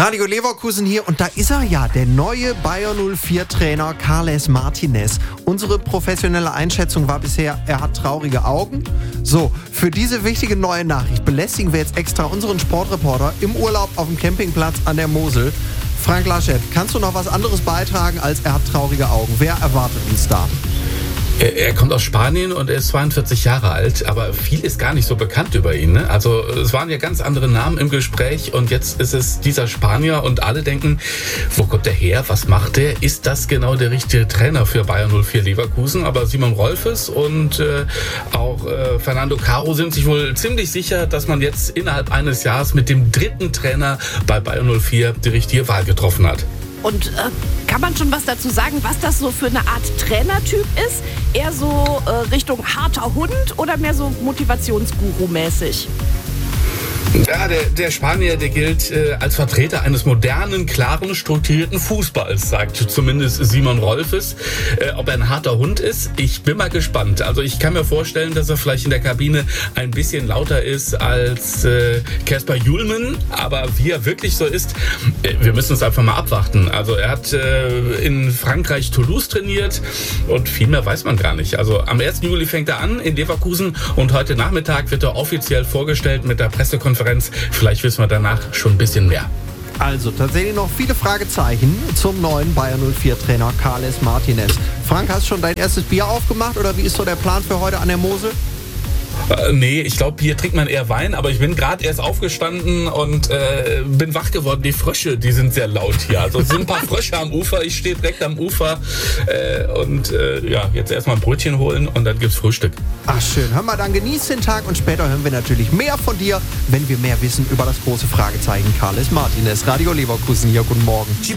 Radio Leverkusen hier und da ist er ja, der neue Bayer 04 Trainer Carles Martinez. Unsere professionelle Einschätzung war bisher, er hat traurige Augen. So, für diese wichtige neue Nachricht belästigen wir jetzt extra unseren Sportreporter im Urlaub auf dem Campingplatz an der Mosel. Frank Laschet, kannst du noch was anderes beitragen als er hat traurige Augen? Wer erwartet uns da? Er kommt aus Spanien und er ist 42 Jahre alt, aber viel ist gar nicht so bekannt über ihn. Ne? Also es waren ja ganz andere Namen im Gespräch und jetzt ist es dieser Spanier und alle denken, wo kommt der her, was macht der? Ist das genau der richtige Trainer für Bayer 04 Leverkusen? Aber Simon Rolfes und auch Fernando Caro sind sich wohl ziemlich sicher, dass man jetzt innerhalb eines Jahres mit dem dritten Trainer bei Bayer 04 die richtige Wahl getroffen hat. Und kann man schon was dazu sagen, was das so für eine Art Trainertyp ist? Eher so Richtung harter Hund oder mehr so Motivationsguru-mäßig? Ja, der Spanier, der gilt als Vertreter eines modernen, klaren, strukturierten Fußballs, sagt zumindest Simon Rolfes. Ob er ein harter Hund ist, ich bin mal gespannt. Also ich kann mir vorstellen, dass er vielleicht in der Kabine ein bisschen lauter ist als Kasper Hjulmand, aber wie er wirklich so ist, wir müssen es einfach mal abwarten. Also er hat in Frankreich Toulouse trainiert und viel mehr weiß man gar nicht. Also am 1. Juli fängt er an in Leverkusen und heute Nachmittag wird er offiziell vorgestellt mit der Pressekonferenz. Vielleicht wissen wir danach schon ein bisschen mehr. Also tatsächlich noch viele Fragezeichen zum neuen Bayer 04 Trainer Carles Martinez. Frank, hast du schon dein erstes Bier aufgemacht oder wie ist so der Plan für heute an der Mosel? Nee, ich glaube, hier trinkt man eher Wein, aber ich bin gerade erst aufgestanden und bin wach geworden. Die Frösche, die sind sehr laut hier. Also es sind ein paar Frösche am Ufer, ich stehe direkt am Ufer jetzt erstmal ein Brötchen holen und dann gibt's Frühstück. Ach schön, hör mal, dann genieß den Tag und später hören wir natürlich mehr von dir, wenn wir mehr wissen über das große Fragezeichen Carles Martinez. Radio Leverkusen hier, guten Morgen.